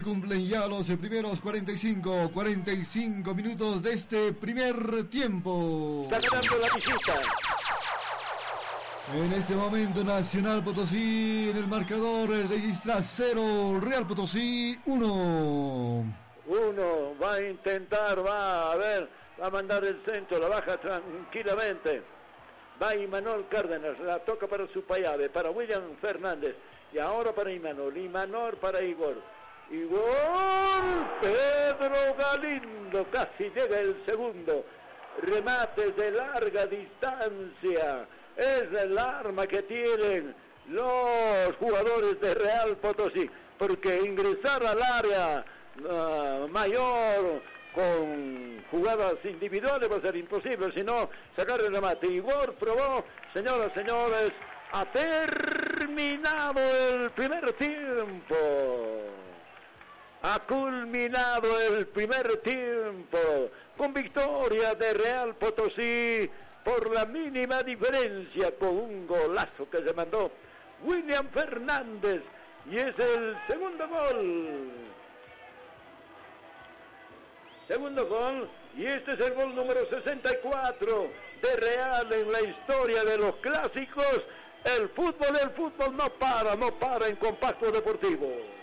cumplen ya los primeros 45 minutos de este primer tiempo. Está ganando la visita. En este momento Nacional Potosí en el marcador registra 0, Real Potosí 1. Va a intentar, va a mandar el centro, la baja tranquilamente. Va Imanol Cárdenas, la toca para Supayave, para William Fernández. Y ahora para Imanol para Igor. Pedro Galindo, casi llega el segundo. Remates de larga distancia. Es el arma que tienen los jugadores de Real Potosí. Porque ingresar al área mayor con jugadas individuales va a ser imposible, sino sacar el remate. Igor probó, señoras, señores, ha terminado el primer tiempo. Ha culminado el primer tiempo con victoria de Real Potosí por la mínima diferencia, con un golazo que se mandó William Fernández, y es el segundo gol, y este es el gol número 64 de Real en la historia de los clásicos. El fútbol no para en Compacto Deportivo.